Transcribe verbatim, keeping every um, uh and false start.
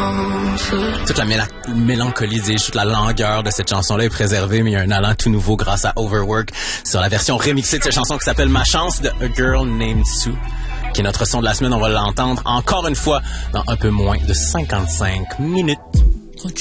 Toute la méla- mélancolie, dis-je, toute la langueur de cette chanson-là est préservée, mais il y a un allant tout nouveau grâce à Overwork sur la version remixée de cette chanson qui s'appelle Ma Chance de A Girl Named Sue, qui est notre son de la semaine. On va l'entendre encore une fois dans un peu moins de cinquante-cinq minutes.